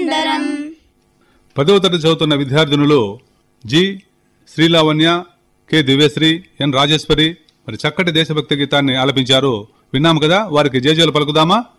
సుందరం. 10వ తరగతి చదువుతున్న విద్యార్థినులు జి శ్రీలావణ్య, కె దివ్యశ్రీ, ఎన్ రాజేశ్వరి మరి చక్కటి దేశభక్తి గీతాన్ని ఆలపించారు. విన్నాము కదా, వారికి జేజేలు పలుకుదామా?